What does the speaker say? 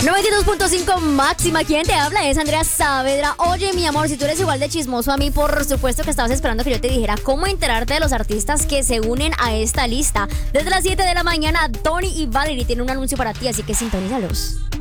92.5 máxima. ¿Quién te habla? Es Andrea Saavedra. Oye, mi amor, si tú eres igual de chismoso a mí, por supuesto que estabas esperando que yo te dijera cómo enterarte de los artistas que se unen a esta lista. Desde las 7 de la mañana, Tony y Valerie tienen un anuncio para ti, así que sintonízalos.